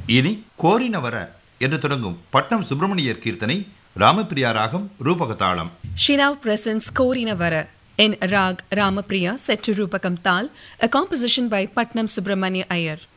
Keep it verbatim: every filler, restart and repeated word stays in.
இனி கோரினவர என்று தொடங்கும் பட்னம் சுப்பிரமணியர் கீர்த்தனை ராமபிரியா ராகம் ரூபகதாளம். She now presents Korinavara in Rag Ramapriya set to Rupakam Tal, a composition by Patnam Subramanya Iyer.